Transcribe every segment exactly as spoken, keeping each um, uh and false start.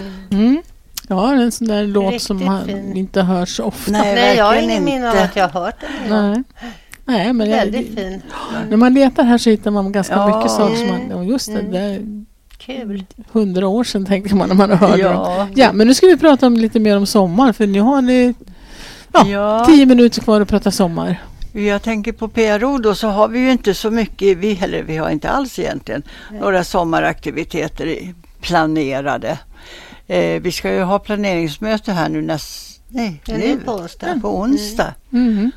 Mm. Ja, det är en sån där låt Riktigt som man fin. inte hör så ofta. Nej, Nej jag har ingen minne av att jag har hört den. Nej. Nej, men väldigt jag, fin. Mm. När man letar här så hittar man ganska ja. mycket saker som man, och just det, Mm. det är kul. Hundra år sedan tänker man när man hör Ja. dem. Ja, men nu ska vi prata om lite mer om sommar, för nu har ni ja, Ja. tio minuter kvar att prata sommar. Jag tänker på P R O då, så har vi ju inte så mycket, vi, eller vi har inte alls egentligen Nej. några sommaraktiviteter i- planerade. Eh, vi ska ju ha planeringsmöte här nu näst, nej, Ja, nu, nu på onsdag. på onsdag. Mm.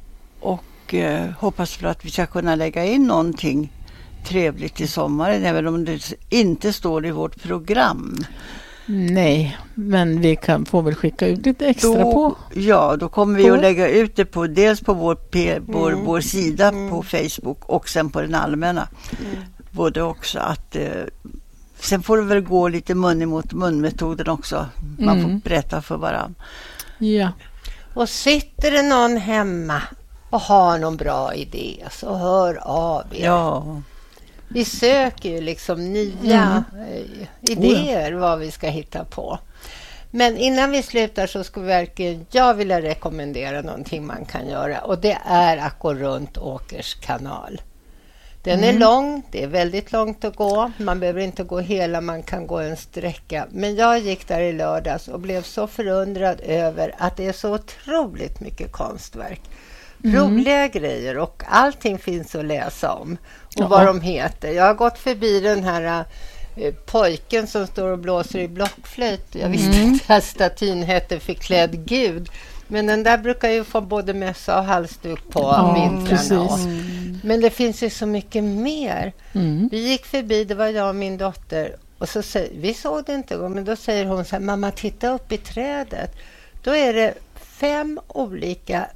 Och eh, hoppas för att vi ska kunna lägga in någonting trevligt i sommaren, även om det inte står i vårt program. Nej, men vi kan få väl skicka ut lite extra Då, på. ja, då kommer vi på. att lägga ut det på dels på vår, P, vår, Mm. vår sida Mm. på Facebook och sen på den allmänna. Mm. Både också att eh, sen får det väl gå lite mun emot mun-metoden också. Man Mm. får berätta för varandra. Ja. Och sitter det någon hemma och har någon bra idé, så hör av er. Ja. Vi söker ju liksom nya eh, idéer vad vi ska hitta på. Men innan vi slutar så skulle verkligen jag vilja rekommendera någonting man kan göra. Och det är att gå runt Åkers kanal. Den är lång, det är väldigt långt att gå. Man behöver inte gå hela, man kan gå en sträcka. Men jag gick där i lördags och blev så förundrad över att det är så otroligt mycket konstverk. Roliga grejer, och allting finns att läsa om. Och Ja. vad de heter. Jag har gått förbi den här eh, pojken som står och blåser i blockflöjt. Jag visste Mm. inte att statyn hette Förklädd Gud. Men den där brukar ju få både mössa och halsduk på Ja, vintrarna. precis. Men det finns ju så mycket mer. Mm. Vi gick förbi, det var jag och min dotter. Och så säger, vi såg det inte, men då säger hon så här: mamma, titta upp i trädet. Då är det fem olika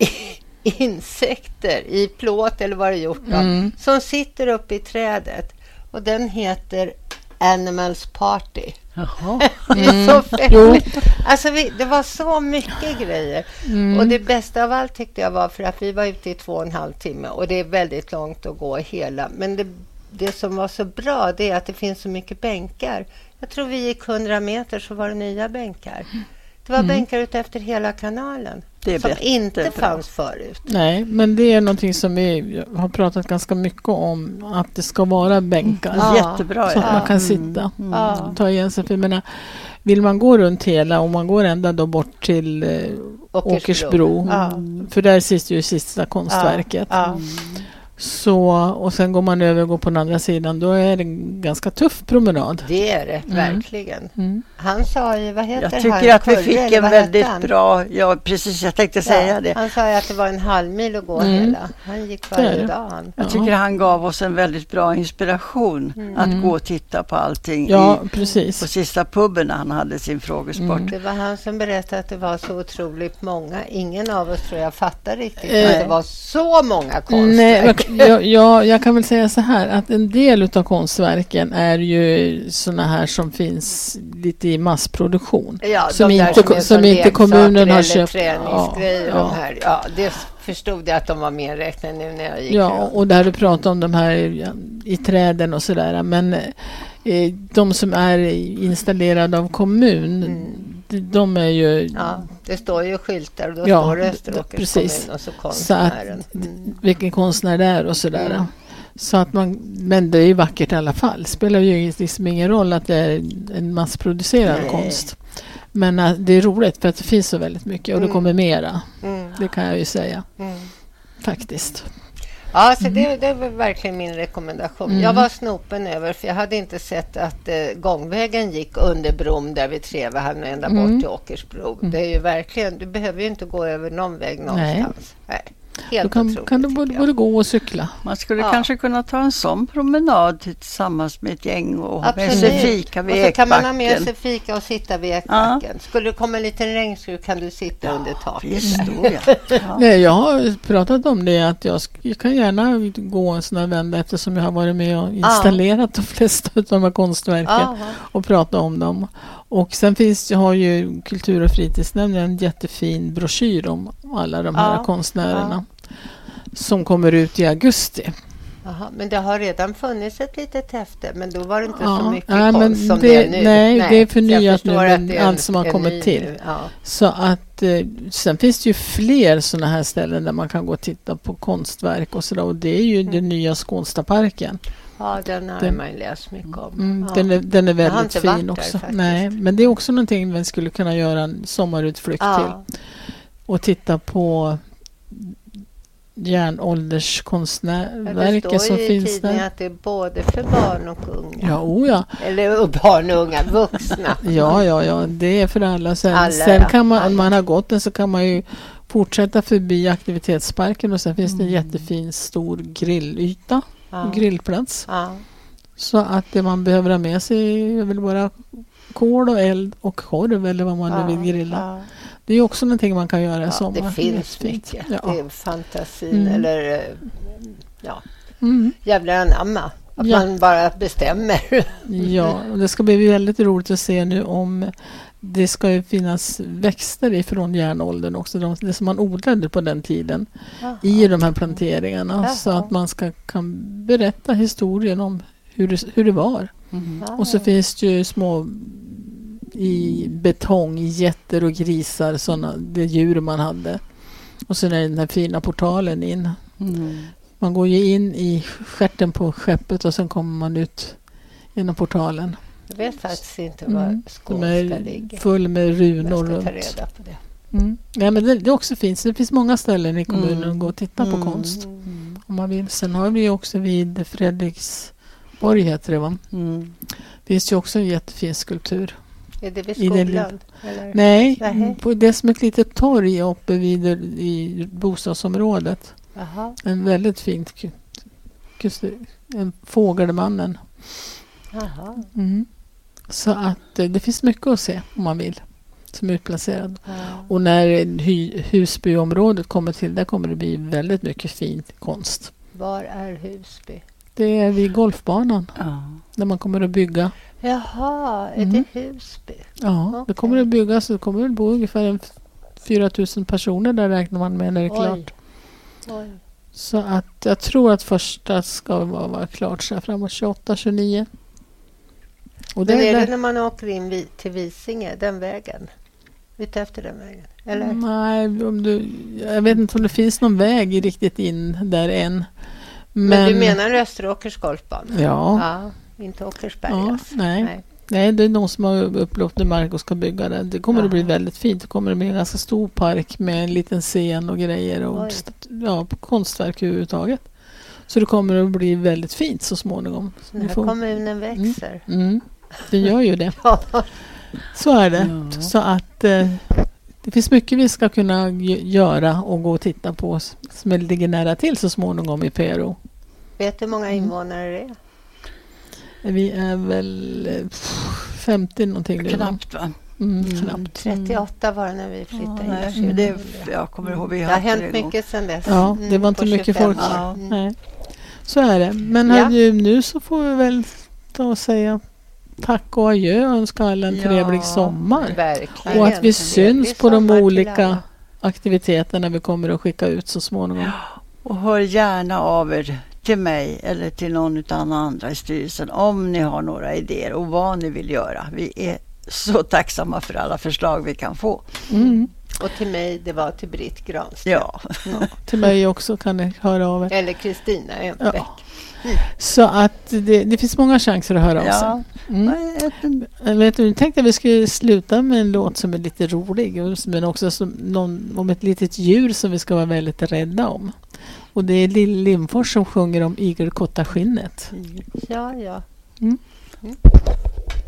insekter i plåt eller vad det är gjort av, Mm. som sitter uppe i trädet. Och den heter Animals Party. Jaha. Det är så fett. Alltså vi, det var så mycket grejer. Mm. Och det bästa av allt tyckte jag var för att vi var ute i två och en halv timme. Och det är väldigt långt att gå hela. Men det, det som var så bra, det är att det finns så mycket bänkar. Jag tror vi gick hundra meter så var det nya bänkar. Det var Mm. bänkar ut efter hela kanalen. Det är som bättre, inte bra. fanns förut. Nej, men det är någonting som vi har pratat ganska mycket om, att det ska vara bänkar. Ja. Jättebra. Så att ja. man kan sitta Mm. Ja. ta igen sig. För jag menar, vill man gå runt hela, och man går ända då bort till eh, Åkersbro. Åkersbro, Ja. för där sitter ju sista konstverket. Ja. Så, och sen går man över och går på den andra sidan, då är det en ganska tuff promenad. Det är det, Mm. verkligen. Mm. Han sa ju, vad heter Jag han? tycker att vi Kurre, fick eller en vad hette väldigt han? bra, ja precis, jag tänkte säga Ja, det. han sa ju att det var en halv mil att gå Mm. hela. Han gick Det är varje det. dag. Han. Jag tycker han gav oss en väldigt bra inspiration att Mm. gå och titta på allting Ja, i, precis. på sista puben när han hade sin frågesport. Mm. Det var han som berättade att det var så otroligt många. Ingen av oss tror jag fattar riktigt Eh. att det var så många Nej, konstverk. men jag, jag, jag kan väl säga så här, att en del av konstverken är ju såna här som finns lite i massproduktion. Ja, som de där inte, som, är som som inte kommunen har eller köpt. träningsgrejer. Ja, De här. Ja, det förstod jag att de var medräknade nu när jag gick Ja, runt. och där du pratar om de här ja, i träden och sådär. Men eh, de som är installerade av kommun, Mm. de, de är ju... Ja, det står ju skyltar och då Ja, står det d- Österåkers precis. kommun och så Så att, konstnären. Mm. vilken konstnär det är och sådär. Mm. Så att man, men det är ju vackert i alla fall. Det spelar ju liksom ingen roll att det är en massproducerad Nej. konst. Men äh, det är roligt för att det finns så väldigt mycket och det Mm. kommer mera. Mm. Det kan jag ju säga. Mm. Faktiskt. Ja, så det, det var verkligen min rekommendation. Mm. Jag var snopen över, för jag hade inte sett att eh, gångvägen gick under bron där vid Trevehamn ända bort Mm. till Åkersbro. Mm. Det är ju verkligen, du behöver ju inte gå över någon väg någonstans. Nej. Då Helt kan, otroligt, kan du tycker både, jag. både gå och cykla. Man skulle Ja. kanske kunna ta en sån promenad tillsammans med ett gäng och ha med Absolut. sig fika vid Och så kan man ha med Ekbacken. sig fika och sitta vid Ekbacken. Skulle det komma en liten regnskur kan du sitta under taket. Visst, då, ja. Ja. Nej, jag har pratat om det att jag, sk- jag kan gärna gå en sån här vända eftersom jag har varit med och installerat de flesta av de här konstverken Aha. och pratat om dem. Och sen finns, har ju Kultur- och fritidsnämnden en jättefin broschyr om alla de här Ja. konstnärerna som kommer ut i augusti. Aha, men det har redan funnits ett litet häfte, men då var det inte Ja, så mycket nej, konst men som det, det är nu. Nej, det är förnyat nu, att men det är allt en- som har en kommit ny till. nu. Ja. Så att eh, sen finns det ju fler sådana här ställen där man kan gå och titta på konstverk och sådär. Och det är ju den nya Skånstaparken. ja, den har Den- man läst mycket om. Mm, ja. den, är, den är Jag har väldigt inte varit fin där också. faktiskt. Nej, men det är också någonting vi skulle kunna göra en sommarutflykt till. ja. Och titta på Ja, det järnålderskonstnärverket står som ju i finns tidningen där. att det är både för barn och unga. Ja, oh ja. Eller barn och unga, vuxna. Ja, ja, ja, det är för alla. Sen, Alla, sen ja. kan man, Alla. om man har gått den så kan man ju fortsätta förbi aktivitetsparken och sen finns det en Mm. jättefin stor grillyta, Ja. grillplats. Ja. Så att det man behöver ha med sig är väl bara kol och eld och korv eller vad man nu vill grilla. Ja. Det är också någonting man kan göra i Ja, sommar. det finns Jättefint. mycket. Ja. Det är fantasin Mm. eller eh, ja, Mm. jävlar anamma. Att Ja. man bara bestämmer. Ja, och det ska bli väldigt roligt att se nu om det ska ju finnas växter ifrån järnåldern också. De, det som man odlade på den tiden i de här planteringarna. Jaha. Så att man ska, kan berätta historien om hur det, hur det var. Mm. Ja. Och så finns det ju små i betong, getter och grisar, såna, det djur man hade. Och sen är det den här fina portalen in. Mm. Man går ju in i stjärten på skeppet och sen kommer man ut genom portalen. Jag vet faktiskt inte var Mm. De Skånska är ligger. full med Jag runor ska ta runt. reda på det. Mm. Ja, men det, det också finns. Det finns många ställen i kommunen Mm. att gå och titta på Mm. konst. Mm. Om man vill. Sen har vi ju också vid Fredriksborg heter det va? Mm. Finns ju också en jättefin skulptur. Är det vid I den skolan? Eller? Nej, Nej. på det som ett litet torg uppe vid i bostadsområdet. Jaha. En väldigt fint ku- kus- en Fågelmannen. Jaha. Mm. Så att eh, det finns mycket att se om man vill. Som är utplacerad. Ja. Och när hy- Husbyområdet kommer till, där kommer det bli väldigt mycket fin konst. Var är Husby? Det är vid golfbanan Ja. där man kommer att bygga. Jaha, är Mm. det Husby? Ja, det Okej. kommer att byggas. Det kommer att bo ungefär en f- fyra tusen personer där räknar man med när det är Oj. klart. Oj. Så att jag tror att första ska vara, vara klart så här framåt tjugoåtta tjugonio. Och det Men är är det där, när man åker in vid, till Visinge, den vägen? Ute efter den vägen? Eller? nej, om du, jag vet inte om det finns någon väg riktigt in där än. Men, Men, du menar Österåkers golfbana? Ja. Ja, inte Ja, Åkersbergas? nej. Nej. Nej, det är någon som har upplåtit mark och ska bygga det. Det kommer att bli Aha. väldigt fint. Det kommer att bli en ganska stor park med en liten scen och grejer och Oj. st- ja, konstverk överhuvudtaget. Så det kommer att bli väldigt fint så småningom. Så Den vi här får- kommunen växer. Mm, det gör ju det. Ja. Så är det. Ja. Så att eh, det finns mycket vi ska kunna g- göra och gå och titta på s- som ligger nära till så småningom i P R O. Vet du hur många Mm. invånare det är? Vi är väl eh, femtio någonting nu. va? Knappt va? Mm, Mm. knappt. trettioåtta var det när vi flyttade Ja, in. nej, men det, jag kommer ihåg vi Det har hade hänt det nog. mycket sedan dess. Ja, det var inte på mycket tjugofem folk. år. Ja. Mm. Nej. Så är det. Men Ja. hörru, nu så får vi väl ta och säga tack och adjö och önska alla en Ja. trevlig sommar. Verkligen. Och att vi Trevlig syns på de sommar till olika alla. aktiviteterna vi kommer att skicka ut så småningom. Och hör gärna av er till mig eller till någon av de andra i styrelsen om ni har några idéer och vad ni vill göra. Vi är så tacksamma för alla förslag vi kan få. Mm. Och till mig, det var till Britt Granström. Ja, Ja, till mig också kan ni höra av er. Eller Kristina Öhnbeck. Ja. Så att det, det finns många chanser att höra av sig. ja. Mm. Jag vet, du, jag tänkte att vi skulle sluta med en låt som är lite rolig men också som någon, om ett litet djur som vi ska vara väldigt rädda om. Och det är Lill Lindfors som sjunger om igelkottaskinnet. Ja, ja. Mm. Mm.